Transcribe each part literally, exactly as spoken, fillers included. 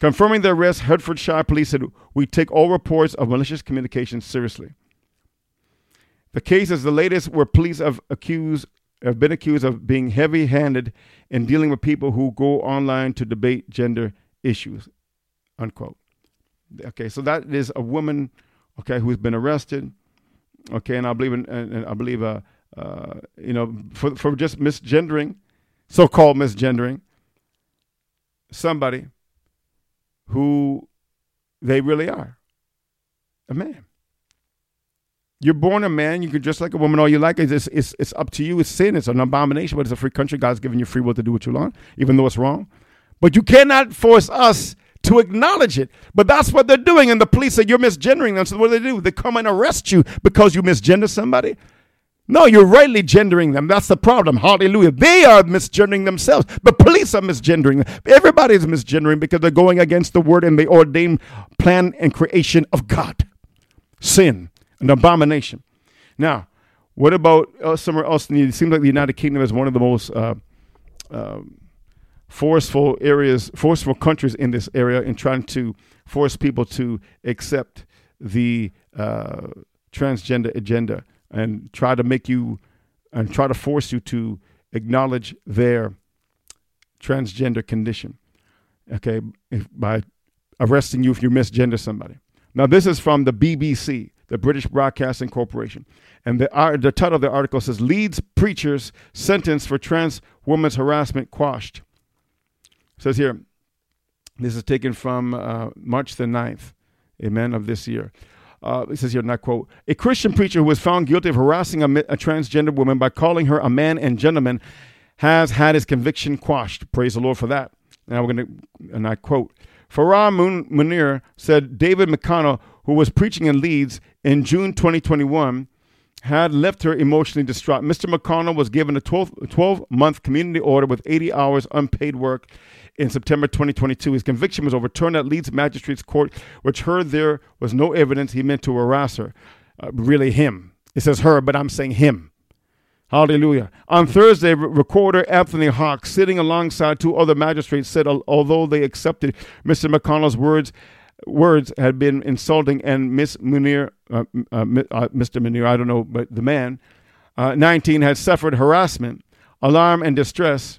Confirming the arrest, Hertfordshire police said, we take all reports of malicious communications seriously. The case is the latest where police have accused have been accused of being heavy-handed in dealing with people who go online to debate gender issues, unquote. Okay, so that is a woman, okay, who's been arrested, okay, and I believe in, and, and I believe, uh, uh, you know, for for just misgendering, so-called misgendering, somebody who they really are, a man. You're born a man. You can dress like a woman all you like. It's, it's, it's up to you. It's sin. It's an abomination, but it's a free country. God's given you free will to do what you want, even though it's wrong. But you cannot force us to acknowledge it. But that's what they're doing. And the police say you're misgendering them. So what do they do? They come and arrest you because you misgender somebody? No, you're rightly gendering them. That's the problem. Hallelujah. They are misgendering themselves. But police are misgendering them. Everybody is misgendering because they're going against the word and the ordained plan and creation of God. Sin. An abomination. Now, what about uh, somewhere else? It seems like the United Kingdom is one of the most uh, uh, forceful areas, forceful countries in this area in trying to force people to accept the uh, transgender agenda and try to make you and try to force you to acknowledge their transgender condition. Okay, if, by arresting you if you misgender somebody. Now, this is from the B B C. The British Broadcasting Corporation. And the, uh, the title of the article says, Leeds preachers sentenced for trans woman's harassment quashed. It says here, this is taken from uh, March the ninth, amen, of this year. Uh, it says here, and I quote, a Christian preacher who was found guilty of harassing a, a transgender woman by calling her a man and gentleman has had his conviction quashed. Praise the Lord for that. Now we're going to, and I quote, Farah Munir said David McConnell, who was preaching in Leeds in June twenty twenty-one, had left her emotionally distraught. Mister McConnell was given a twelve-month community order with eighty hours unpaid work in September twenty twenty-two. His conviction was overturned at Leeds Magistrates Court, which heard there was no evidence he meant to harass her. Uh, really him. It says her, but I'm saying him. Hallelujah. On Thursday, recorder Anthony Hawke, sitting alongside two other magistrates, said although they accepted Mister McConnell's words, words had been insulting, and Miss Munir, uh, uh, uh, Mister Munir, I don't know, but the man, uh, nineteen, had suffered harassment, alarm, and distress,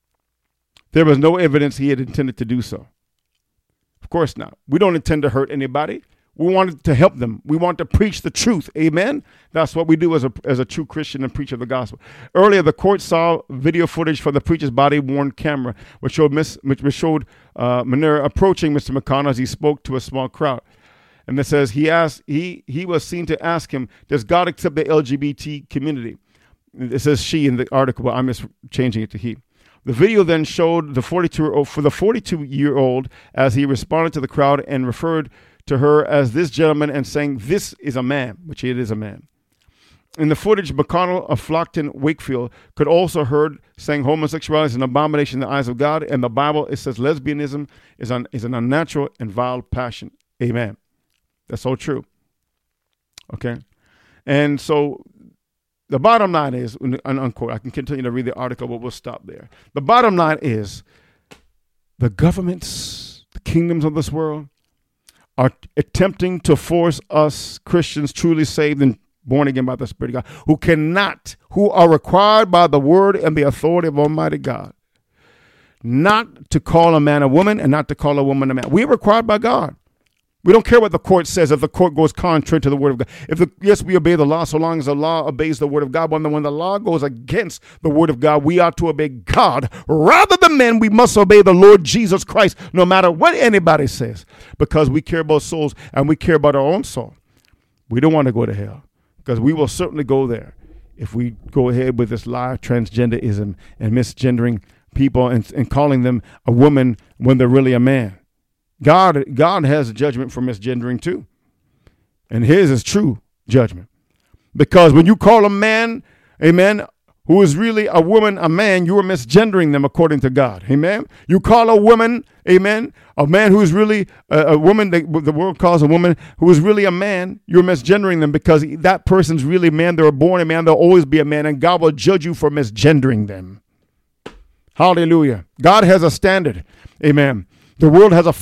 there was no evidence he had intended to do so. Of course not. We don't intend to hurt anybody. We wanted to help them. We want to preach the truth. Amen. That's what we do as a as a true Christian and preacher of the gospel. Earlier, the court saw video footage from the preacher's body-worn camera, which showed Miss, which showed uh, Munir approaching Mister McConnell as he spoke to a small crowd. And it says he asked he he was seen to ask him, "Does God accept the L G B T community?" It says she in the article, but I'm just changing it to he. The video then showed the forty-two for the forty-two-year-old as he responded to the crowd and referred to her as this gentleman and saying, "This is a man," which it is a man. In the footage, McConnell of Flockton, Wakefield, could also heard saying homosexuality is an abomination in the eyes of God. In the Bible, it says lesbianism is an, is an unnatural and vile passion. Amen. That's so true. Okay. And so the bottom line is, unquote, I can continue to read the article, but we'll stop there. The bottom line is the governments, the kingdoms of this world, are attempting to force us Christians truly saved and born again by the Spirit of God, who cannot, who are required by the word and the authority of Almighty God, not to call a man a woman and not to call a woman a man. We're required by God. We don't care what the court says if the court goes contrary to the word of God. If the, yes, we obey the law so long as the law obeys the word of God. But when the law goes against the word of God, we ought to obey God. Rather than men, we must obey the Lord Jesus Christ, no matter what anybody says, because we care about souls and we care about our own soul. We don't want to go to hell because we will certainly go there if we go ahead with this lie of transgenderism and misgendering people and, and calling them a woman when they're really a man. God, God has a judgment for misgendering too. And his is true judgment. Because when you call a man, amen, who is really a woman, a man, you are misgendering them according to God. Amen. You call a woman, amen, a man who is really a, a woman, that the world calls a woman who is really a man, you're misgendering them because that person's really a man. They were born a man. They'll always be a man. And God will judge you for misgendering them. Hallelujah. God has a standard. Amen. The world has a